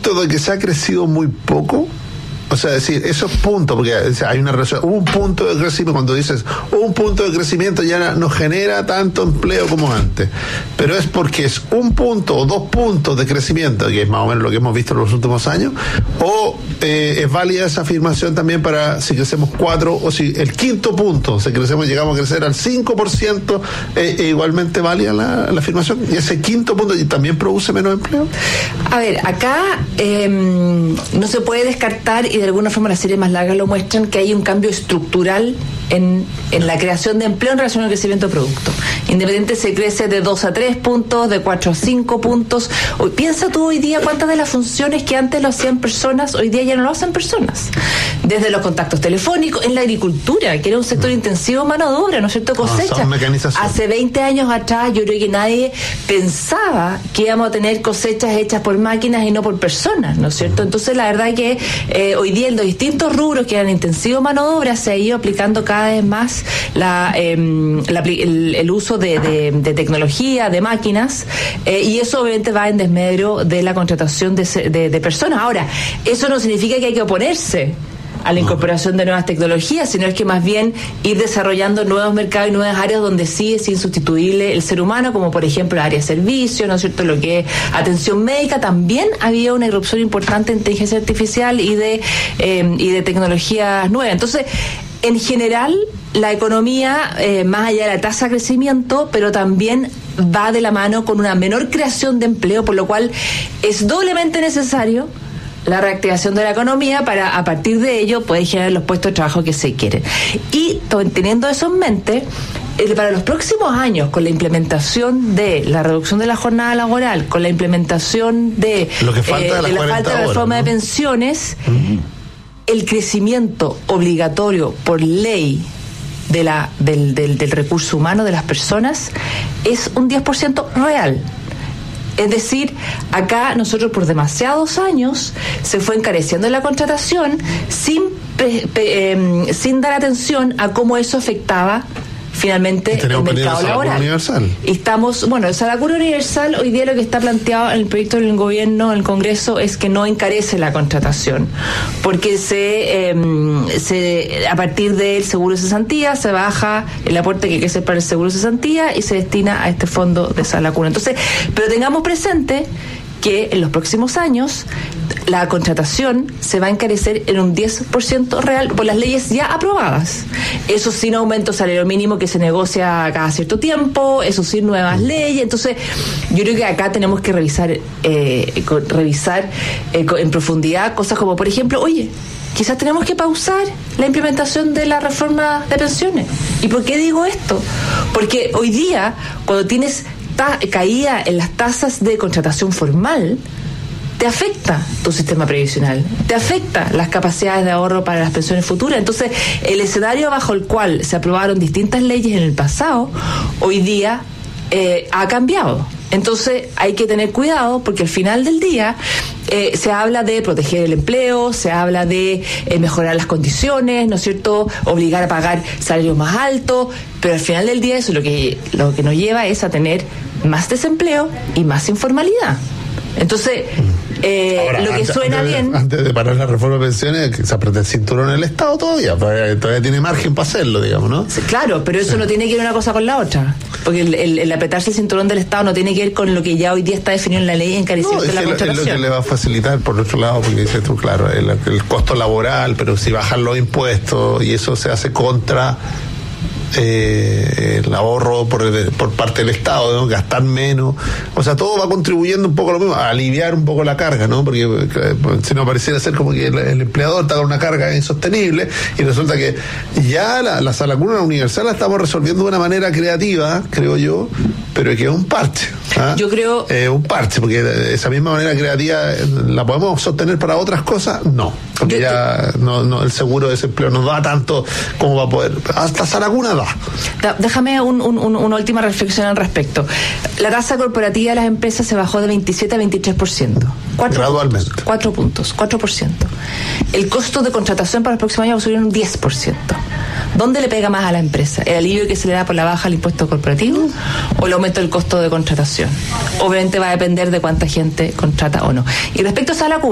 de que se ha crecido muy poco. O sea, decir, esos puntos, porque hay una relación, un punto de crecimiento, cuando dices un punto de crecimiento ya no genera tanto empleo como antes, pero es porque es un punto o 2 puntos de crecimiento, que es más o menos lo que hemos visto en los últimos años, o es válida esa afirmación también para si crecemos 4 o si el quinto punto, si llegamos a crecer al 5%, igualmente válida la afirmación, y ese quinto punto también produce menos empleo. A ver, acá no se puede descartar, y de alguna forma las series más largas lo muestran, que hay un cambio estructural en la creación de empleo en relación al crecimiento de producto. Independiente se crece de 2 a 3 puntos, de 4 a 5 puntos. Piensa tú hoy día cuántas de las funciones que antes lo hacían personas, hoy día ya no lo hacen personas. Desde los contactos telefónicos, en la agricultura, que era un sector intensivo mano de obra, ¿no es cierto? Cosecha. Hace 20 años atrás yo creo que nadie pensaba que íbamos a tener cosechas hechas por máquinas y no por personas, ¿no es cierto? Entonces la verdad que hoy día en los distintos rubros que eran intensivo mano de obra se ha ido aplicando cada vez más el uso de tecnología, de máquinas, y eso obviamente va en desmedro de la contratación de personas. Ahora, eso no significa que hay que oponerse a la incorporación de nuevas tecnologías, sino es que más bien ir desarrollando nuevos mercados y nuevas áreas donde sí es insustituible el ser humano, como por ejemplo el área de servicios, ¿no es cierto?, lo que es atención médica. También había una irrupción importante en inteligencia artificial y de tecnologías nuevas. Entonces, en general, la economía, más allá de la tasa de crecimiento, pero también va de la mano con una menor creación de empleo, por lo cual es doblemente necesario la reactivación de la economía para, a partir de ello, poder generar los puestos de trabajo que se quieren. Y teniendo eso en mente, para los próximos años, con la implementación de la reducción de la jornada laboral, con la implementación de lo que falta de la falta de reforma de pensiones, el crecimiento obligatorio por ley del recurso humano de las personas es un 10% real. Es decir, acá nosotros por demasiados años se fue encareciendo la contratación sin dar atención a cómo eso afectaba finalmente el mercado laboral. Y estamos, esa vacuna universal hoy día lo que está planteado en el proyecto del gobierno, en el Congreso, es que no encarece la contratación, porque a partir del seguro de cesantía se baja el aporte que hay que hacer para el seguro de cesantía y se destina a este fondo de esa vacuna. Entonces, pero tengamos presente que en los próximos años la contratación se va a encarecer en un 10% real por las leyes ya aprobadas. Eso sin aumento salario mínimo que se negocia cada cierto tiempo, eso sin nuevas leyes. Entonces, yo creo que acá tenemos que revisar en profundidad cosas como, por ejemplo, quizás tenemos que pausar la implementación de la reforma de pensiones. ¿Y por qué digo esto? Porque hoy día, cuando tienes caída en las tasas de contratación formal, te afecta tu sistema previsional, te afecta las capacidades de ahorro para las pensiones futuras. Entonces, el escenario bajo el cual se aprobaron distintas leyes en el pasado, hoy día ha cambiado. Entonces, hay que tener cuidado, porque al final del día se habla de proteger el empleo, se habla de mejorar las condiciones, ¿no es cierto?, obligar a pagar salarios más altos, pero al final del día eso lo que nos lleva es a tener más desempleo y más informalidad. Entonces, ahora, lo que suena bien... Antes de parar la reforma de pensiones, que se apriete el cinturón en el Estado todavía tiene margen para hacerlo, digamos, ¿no? Sí, claro, pero eso no tiene que ver una cosa con la otra, porque el apretarse el cinturón del Estado no tiene que ver con lo que ya hoy día está definido en la ley, encareciendo la contratación. Es lo que le va a facilitar, por otro lado, porque dices tú, claro, el costo laboral, pero si bajan los impuestos y eso se hace contra el ahorro por parte del Estado, ¿no?, gastar menos, o sea, todo va contribuyendo un poco a lo mismo, a aliviar un poco la carga, ¿no? Porque si no, pareciera ser como que el empleador está con una carga insostenible, y resulta que ya la vacuna universal la estamos resolviendo de una manera creativa, creo yo, pero que es un parche. Yo creo un parche, porque de esa misma manera creativa la podemos sostener para otras cosas, no, porque no el seguro de desempleo nos da tanto como va a poder, hasta esa vacuna da. Déjame una última reflexión al respecto. La tasa corporativa de las empresas se bajó de 27 a 23%. Gradualmente. 4 puntos, 4%. El costo de contratación para los próximos años va a subir un 10%. ¿Dónde le pega más a la empresa? ¿El alivio que se le da por la baja al impuesto corporativo o el aumento del costo de contratación? Obviamente va a depender de cuánta gente contrata o no. Y respecto a esa